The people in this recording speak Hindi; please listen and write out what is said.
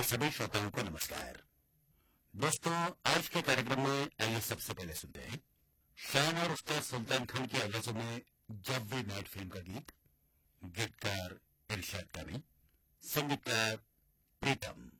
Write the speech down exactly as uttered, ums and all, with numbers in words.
मेरे सभी श्रोताओं को नमस्कार। दोस्तों, आज के कार्यक्रम में आइए सबसे पहले सुनते हैं शान और उस्ताद सुल्तान खान की आवाजों में जब वी नाइट फिल्म का गीत। गीतकार इरशाद कामी, संगीतकार प्रीतम।